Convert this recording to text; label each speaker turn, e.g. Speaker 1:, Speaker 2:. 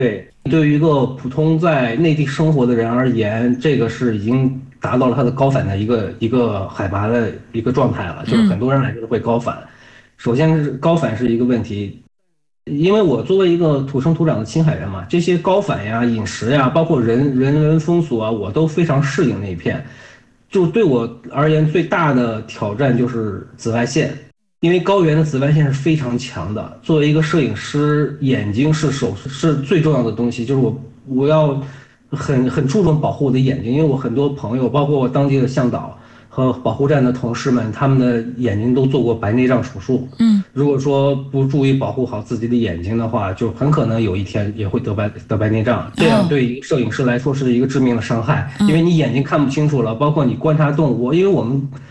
Speaker 1: 对，对于一个普通在内地生活的人而言，这个是已经达到了它的高反的一个海拔的一个状态了，就是很
Speaker 2: 嗯
Speaker 1: 多人来说会高反。首先是高反是一个问题，因为我作为一个土生土长的青海人嘛，这些高反呀、饮食呀，包括人文风俗啊，我都非常适应那一片。就对我而言，最大的挑战就是紫外线，因为高原的紫外线是非常强的。作为一个摄影师，眼睛是最重要的东西，就是我要很注重保护我的眼睛，因为我很多朋友，包括我当地的向导和保护站的同事们，他们的眼睛都做过白内障手术。
Speaker 2: 嗯
Speaker 1: 如果说不注意保护好自己的眼睛的话，就很可能有一天也会得白内障。这样
Speaker 2: 哦
Speaker 1: 对于摄影师来说是一个致命的伤害，因为
Speaker 2: 嗯
Speaker 1: 你眼睛看不清楚了，包括你观察动物，因为我们